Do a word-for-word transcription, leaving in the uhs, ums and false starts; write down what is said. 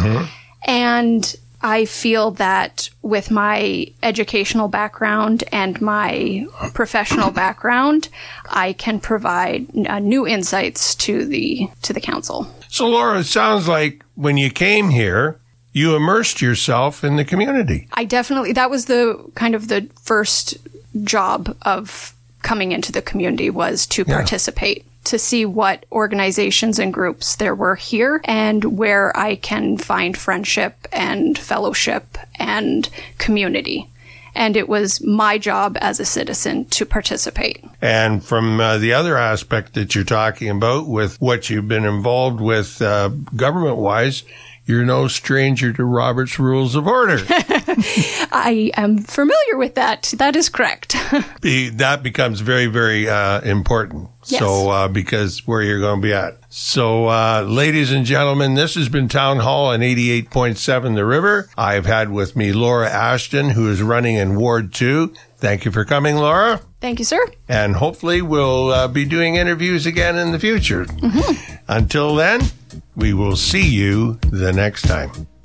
Mm-hmm. And I feel that with my educational background and my professional background, I can provide uh, new insights to the to the council. So, Laura, it sounds like when you came here, you immersed yourself in the community. I definitely, that was the kind of the first job of coming into the community, was to Yeah. participate, to see what organizations and groups there were here and where I can find friendship and fellowship and community. And it was my job as a citizen to participate. And from uh, the other aspect that you're talking about with what you've been involved with uh, government-wise, you're no stranger to Robert's Rules of Order. I am familiar with that. That is correct. Be, that becomes very, very uh, important. Yes. So, uh, because where you're going to be at. So, uh, ladies and gentlemen, this has been Town Hall on eighty-eight point seven The River. I've had with me Laura Ashton, who is running in Ward two. Thank you for coming, Laura. Thank you, sir. And hopefully we'll uh, be doing interviews again in the future. Mm-hmm. Until then, we will see you the next time.